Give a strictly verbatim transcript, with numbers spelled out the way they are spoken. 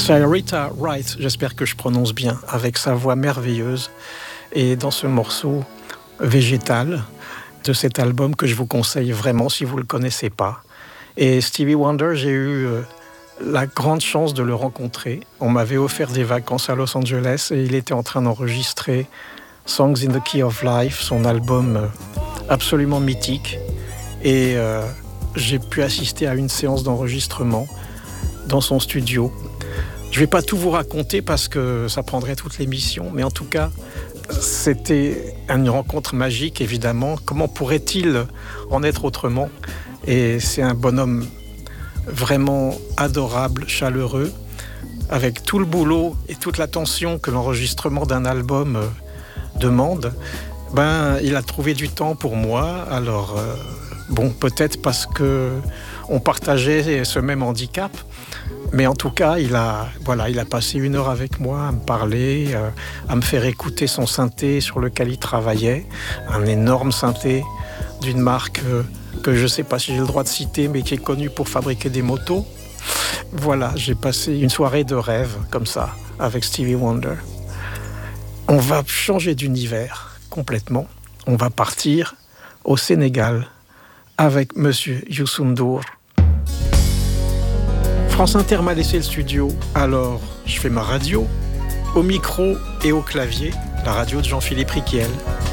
C'est Rita Wright, j'espère que je prononce bien, avec sa voix merveilleuse. Et dans ce morceau végétal de cet album que je vous conseille vraiment si vous ne le connaissez pas. Et Stevie Wonder, j'ai eu euh, la grande chance de le rencontrer. On m'avait offert des vacances à Los Angeles et il était en train d'enregistrer Songs in the Key of Life, son album euh, absolument mythique. Et euh, j'ai pu assister à une séance d'enregistrement dans son studio. Je ne vais pas tout vous raconter parce que ça prendrait toute l'émission, mais en tout cas, c'était une rencontre magique, évidemment. Comment pourrait-il en être autrement ? Et c'est un bonhomme vraiment adorable, chaleureux, avec tout le boulot et toute l'attention que l'enregistrement d'un album demande. Ben, il a trouvé du temps pour moi. Alors, euh, bon, peut-être parce qu'on partageait ce même handicap. Mais en tout cas, il a, voilà, il a passé une heure avec moi à me parler, euh, à me faire écouter son synthé sur lequel il travaillait. Un énorme synthé d'une marque euh, que je ne sais pas si j'ai le droit de citer, mais qui est connue pour fabriquer des motos. Voilà, j'ai passé une soirée de rêve comme ça, avec Stevie Wonder. On va changer d'univers complètement. On va partir au Sénégal avec Monsieur Youssou N'Dour. France Inter m'a laissé le studio, alors je fais ma radio, au micro et au clavier, la radio de Jean-Philippe Riquiel.